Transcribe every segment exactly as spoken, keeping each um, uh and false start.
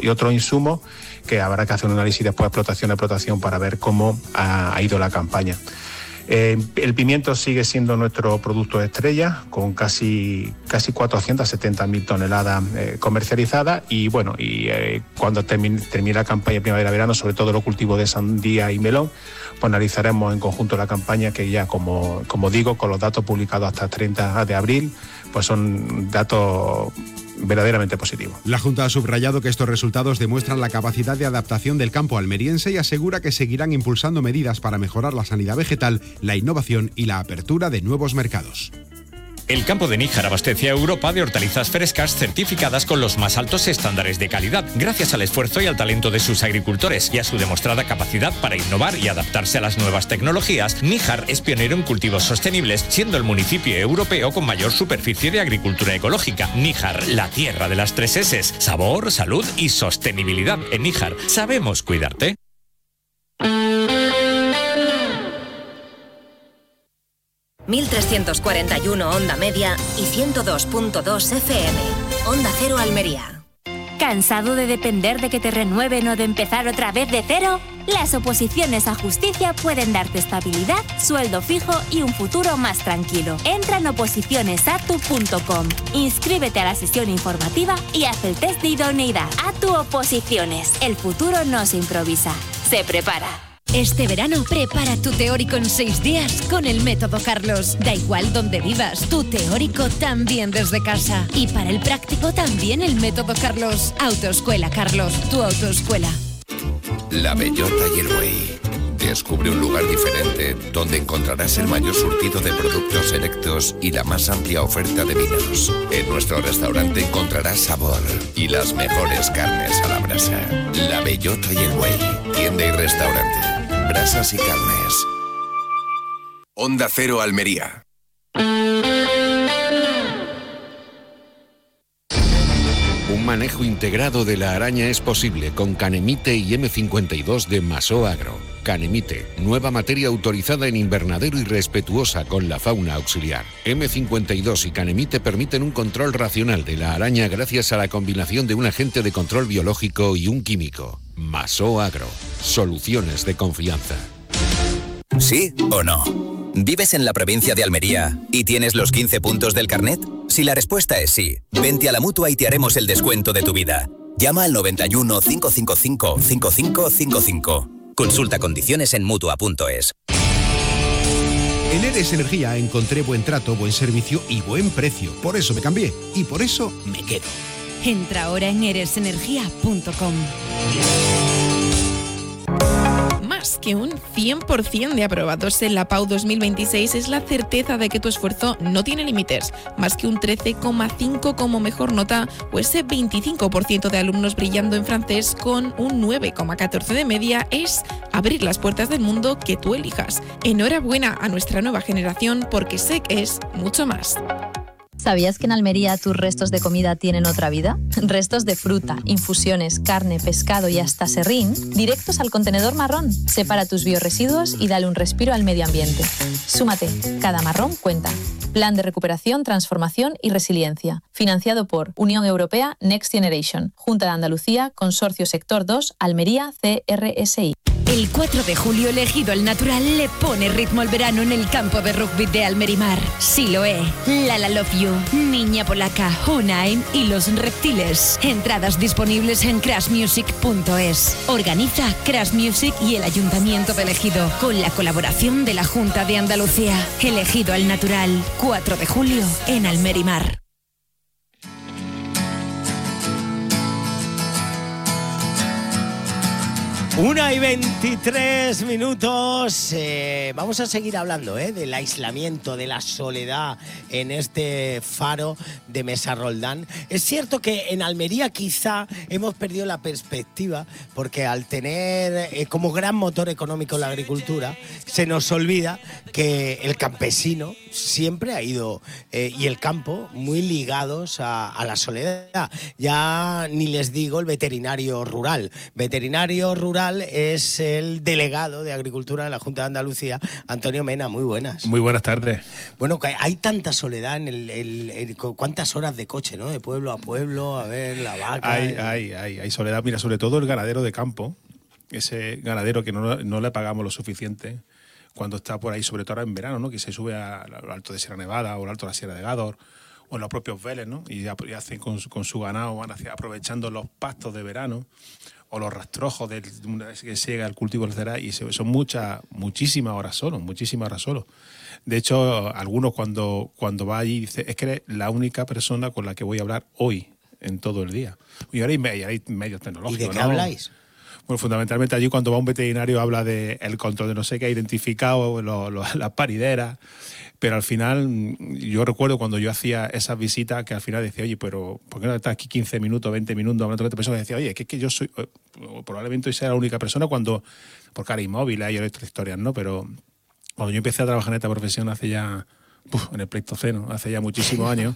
y otros insumos que habrá que hacer un análisis después de explotación a explotación para ver cómo ha, ha ido la campaña. Eh, el pimiento sigue siendo nuestro producto estrella, con casi, casi cuatrocientas setenta mil toneladas eh, comercializadas, y bueno, y eh, cuando termine, termine la campaña primavera-verano, sobre todo los cultivos de sandía y melón, pues analizaremos en conjunto la campaña, que ya, como, como digo, con los datos publicados hasta el treinta de abril, pues son datos verdaderamente positivo. La Junta ha subrayado que estos resultados demuestran la capacidad de adaptación del campo almeriense y asegura que seguirán impulsando medidas para mejorar la sanidad vegetal, la innovación y la apertura de nuevos mercados. El campo de Níjar abastece a Europa de hortalizas frescas certificadas con los más altos estándares de calidad, gracias al esfuerzo y al talento de sus agricultores y a su demostrada capacidad para innovar y adaptarse a las nuevas tecnologías. Níjar es pionero en cultivos sostenibles, siendo el municipio europeo con mayor superficie de agricultura ecológica. Níjar, la tierra de las tres eses: sabor, salud y sostenibilidad. En Níjar sabemos cuidarte. mil trescientos cuarenta y uno onda media y ciento dos punto dos F M. Onda Cero Almería. ¿Cansado de depender de que te renueven o de empezar otra vez de cero? Las oposiciones a justicia pueden darte estabilidad, sueldo fijo y un futuro más tranquilo. Entra en oposiciones a tu punto com, inscríbete a la sesión informativa y haz el test de idoneidad. ATU Oposiciones. El futuro no se improvisa, se prepara. Este verano prepara tu teórico en seis días con el método Carlos. Da igual donde vivas, tu teórico también desde casa. Y para el práctico también el método Carlos. Autoescuela Carlos, tu autoescuela. La Bellota y el Buey. Descubre un lugar diferente donde encontrarás el mayor surtido de productos selectos y la más amplia oferta de vinos. En nuestro restaurante encontrarás sabor y las mejores carnes a la brasa. La Bellota y el Buey. Tienda y restaurante. Brasas y carnes. Onda Cero Almería. Un manejo integrado de la araña es posible con Canemite y eme cincuenta y dos de Masó Agro. Canemite, nueva materia autorizada en invernadero y respetuosa con la fauna auxiliar. eme cincuenta y dos y Canemite permiten un control racional de la araña gracias a la combinación de un agente de control biológico y un químico. Masó Agro, soluciones de confianza. ¿Sí o no? ¿Vives en la provincia de Almería y tienes los quince puntos del carnet? Si la respuesta es sí, vente a la Mutua y te haremos el descuento de tu vida. Llama al noventa y uno, cinco cinco cinco, cinco cinco cinco cinco. Consulta condiciones en Mutua punto es. En Eres Energía encontré buen trato, buen servicio y buen precio. Por eso me cambié y por eso me quedo. Entra ahora en eres energía punto com. Más que un cien por ciento de aprobados en la PAU dos mil veintiséis es la certeza de que tu esfuerzo no tiene límites. Más que un trece coma cinco como mejor nota o ese veinticinco por ciento de alumnos brillando en francés con un nueve coma catorce de media es abrir las puertas del mundo que tú elijas. Enhorabuena a nuestra nueva generación porque S E C es mucho más. ¿Sabías que en Almería tus restos de comida tienen otra vida? Restos de fruta, infusiones, carne, pescado y hasta serrín, directos al contenedor marrón. Separa tus biorresiduos y dale un respiro al medio ambiente. Súmate, cada marrón cuenta. Plan de recuperación, transformación y resiliencia. Financiado por Unión Europea Next Generation, Junta de Andalucía, Consorcio Sector dos, Almería, C R S I. El cuatro de julio elegido al natural le pone ritmo al verano en el campo de rugby de Almerimar. Siloé, Lala Love You, Niña Polaca, Hunain y Los Reptiles. Entradas disponibles en crash music punto es. Organiza Crash Music y el Ayuntamiento de Ejido con la colaboración de la Junta de Andalucía. Elegido al natural, cuatro de julio en Almerimar. Una y veintitrés minutos. Eh, vamos a seguir hablando eh, del aislamiento, de la soledad en este faro de Mesa Roldán. Es cierto que en Almería quizá hemos perdido la perspectiva porque al tener eh, como gran motor económico la agricultura, se nos olvida que el campesino siempre ha ido eh, y el campo muy ligados a, a la soledad. Ya ni les digo el veterinario rural. Veterinario rural Rural es el delegado de Agricultura de la Junta de Andalucía, Antonio Mena. Muy buenas. Muy buenas tardes. Bueno, hay tanta soledad en el, el, el... ¿Cuántas horas de coche, no? De pueblo a pueblo, a ver la vaca. Hay, el... hay, hay, hay soledad. Mira, sobre todo el ganadero de campo, ese ganadero que no, no le pagamos lo suficiente cuando está por ahí, sobre todo ahora en verano, ¿no? Que se sube al alto de Sierra Nevada o al alto de la Sierra de Gádor, o en los propios Vélez, ¿no? Y ya, ya hacen con, con su ganado, van hacia, aprovechando los pastos de verano o los rastrojos del, que se llega al cultivo del cereal, y se, son muchas, muchísimas horas solos, muchísimas horas solos. De hecho, algunos cuando, cuando va allí dicen, es que eres la única persona con la que voy a hablar hoy, en todo el día. Y ahora hay, me- hay medios tecnológicos. ¿Y de qué ¿no? habláis? Bueno, fundamentalmente allí cuando va un veterinario habla de el control de no sé qué, identificado, lo, lo, las parideras, pero al final yo recuerdo cuando yo hacía esas visitas que al final decía, oye, pero ¿por qué no estás aquí quince minutos, veinte minutos hablando con esta persona? Y decía, oye, que es que yo soy, probablemente hoy sea la única persona cuando, porque ahora hay móviles y hay otras historias, ¿no? Pero cuando yo empecé a trabajar en esta profesión hace ya, uf, en el Pleistoceno, hace ya muchísimos años,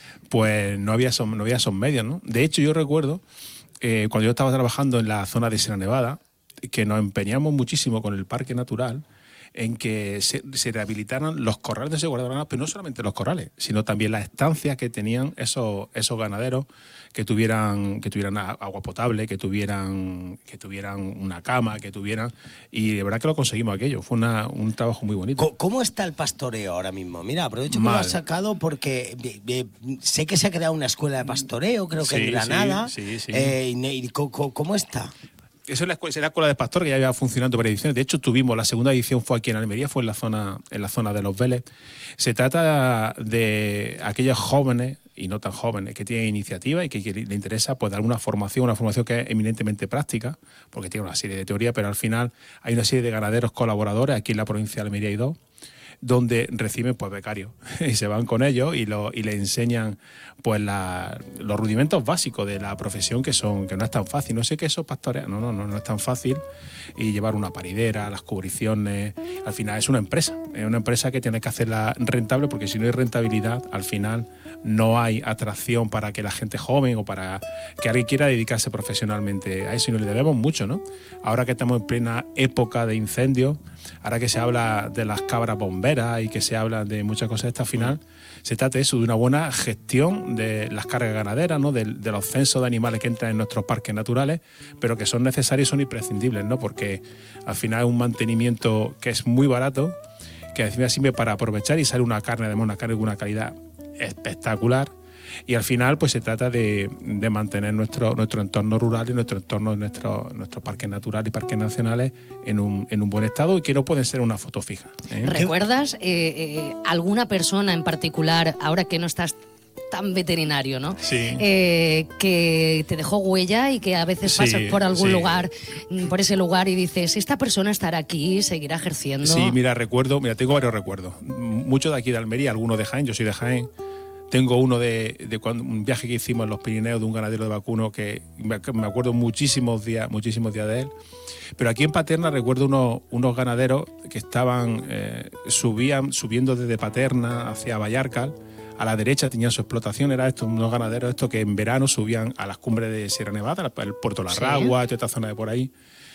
pues no había esos, no había esos medios, ¿no? De hecho, yo recuerdo Eh, cuando yo estaba trabajando en la zona de Sierra Nevada, que nos empeñamos muchísimo con el Parque Natural en que se, se rehabilitaran los corrales de seguridad de ganado, pero no solamente los corrales, sino también las estancias que tenían esos, esos ganaderos, que tuvieran, que tuvieran agua potable, que tuvieran, que tuvieran una cama, que tuvieran... Y de verdad que lo conseguimos aquello, fue una, un trabajo muy bonito. ¿Cómo está el pastoreo ahora mismo? Mira, aprovecho que lo Mal. has sacado porque eh, eh, sé que se ha creado una escuela de pastoreo, creo que Sí, en Granada. sí, sí, sí. Eh, y, y, ¿cómo, ¿Cómo está? Eso es la escuela, es la escuela de pastor que ya lleva funcionando varias ediciones. De hecho, tuvimos la segunda edición fue aquí en Almería, fue en la zona, en la zona de los Vélez. Se trata de aquellos jóvenes y no tan jóvenes que tienen iniciativa y que, que le interesa pues dar una formación, una formación que es eminentemente práctica, porque tiene una serie de teoría, pero al final hay una serie de ganaderos colaboradores, aquí en la provincia de Almería hay dos, donde reciben pues becarios y se van con ellos y, lo, y le enseñan pues la, los rudimentos básicos de la profesión, que son que no es tan fácil. No sé qué eso pastorea, no, no, no, no es tan fácil, y llevar una paridera, las cubriciones, al final es una empresa, es una empresa que tiene que hacerla rentable, porque si no hay rentabilidad, al final no hay atracción para que la gente joven o para que alguien quiera dedicarse profesionalmente a eso, y nos le debemos mucho, ¿no? Ahora que estamos en plena época de incendios, ahora que se habla de las cabras bomberas y que se habla de muchas cosas, esta final se trata de eso, de una buena gestión de las cargas ganaderas, ¿no? de, de los censos de animales que entran en nuestros parques naturales, pero que son necesarios y son imprescindibles, ¿no? Porque al final es un mantenimiento que es muy barato, que encima sirve para aprovechar y sale una carne, además una carne de una calidad espectacular. Y al final pues se trata de, de mantener nuestro, nuestro entorno rural y nuestro entorno, nuestro, nuestros parques naturales y parques nacionales en un, en un buen estado, y que no pueden ser una foto fija, ¿eh? ¿Recuerdas eh, eh, alguna persona en particular, ahora que no estás tan veterinario, ¿no? Sí. Eh, que te dejó huella y que a veces Sí, pasas por algún sí. lugar, por ese lugar, y dices, esta persona estará aquí, seguirá ejerciendo? Sí, mira, recuerdo, mira, tengo varios recuerdos. Muchos de aquí de Almería, algunos de Jaén, yo soy de Jaén. Tengo uno de, de cuando, un viaje que hicimos en los Pirineos de un ganadero de vacuno que me, me acuerdo muchísimos días, muchísimos días de él. Pero aquí en Paterna recuerdo unos, unos ganaderos que estaban, eh, subían, subiendo desde Paterna hacia Vallarcal. A la derecha tenían su explotación, era esto, unos ganaderos estos que en verano subían a las cumbres de Sierra Nevada, el Puerto La Ragua, toda esta zona de por ahí.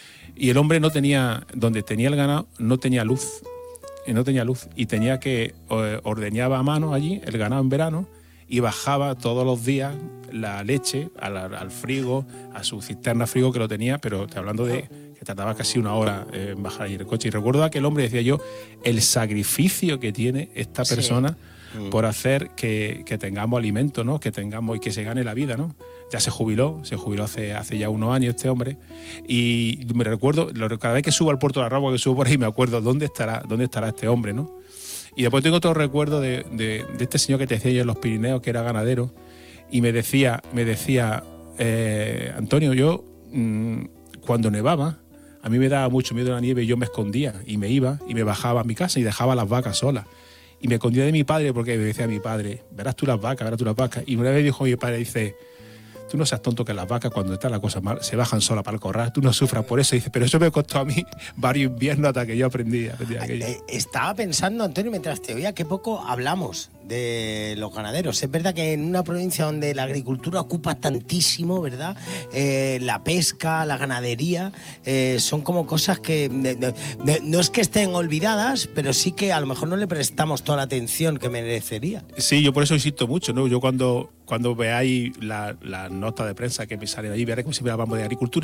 Y el hombre no tenía, donde tenía el ganado, no tenía luz. Y no tenía luz. Y tenía que, eh, ordeñaba a mano allí el ganado en verano y bajaba todos los días la leche al, al frigo, a su cisterna frigo que lo tenía, pero te hablando de que tardaba casi una hora eh, en bajar ahí el coche. Y recuerdo a aquel hombre, decía yo, el sacrificio que tiene esta persona Sí. por hacer que, que tengamos alimento, ¿no? Que tengamos y que se gane la vida, ¿no? Ya se jubiló, se jubiló hace, hace ya unos años este hombre, y me recuerdo, cada vez que subo al Puerto de la Ragua, que subo por ahí, me acuerdo dónde estará, dónde estará este hombre, ¿no? Y después tengo otro recuerdo de, de, de este señor que te decía yo en los Pirineos, que era ganadero, y me decía, me decía eh, Antonio, yo mmm, cuando nevaba, a mí me daba mucho miedo la nieve y yo me escondía y me iba y me bajaba a mi casa y dejaba las vacas solas. Y me escondía de mi padre porque me decía mi padre, verás tú las vacas, verás tú las vacas. Y una vez dijo mi padre, dice, tú no seas tonto, que las vacas cuando está la cosa mal se bajan solas para el corral, tú no sufras por eso. Y dice, pero eso me costó a mí varios inviernos hasta que yo aprendí, aprendí aquello. Eh, estaba pensando, Antonio, mientras te oía, qué poco hablamos de los ganaderos. Es verdad que en una provincia donde la agricultura ocupa tantísimo, ¿verdad? Eh, la pesca, la ganadería, eh, son como cosas que de, de, de, no es que estén olvidadas, pero sí que a lo mejor no le prestamos toda la atención que merecería. Sí, yo por eso insisto mucho, ¿no? Yo cuando, cuando veáis la, la nota de prensa que me sale de allí, veréis como siempre hablamos de agricultura